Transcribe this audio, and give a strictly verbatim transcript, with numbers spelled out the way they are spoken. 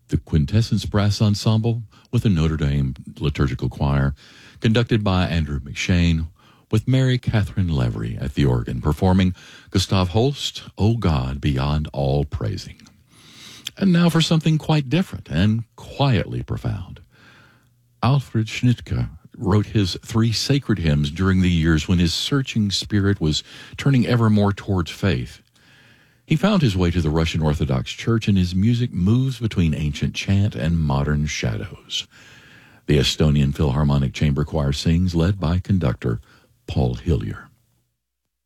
The Quintessence Brass Ensemble with the Notre Dame Liturgical Choir, conducted by Andrew McShane, with Mary Catherine Levery at the organ, performing Gustav Holst, O God Beyond All Praising. And now for something quite different and quietly profound. Alfred Schnittke wrote his three sacred hymns during the years when his searching spirit was turning ever more towards faith. He found his way to the Russian Orthodox Church, and his music moves between ancient chant and modern shadows. The Estonian Philharmonic Chamber Choir sings, led by conductor Paul Hillier.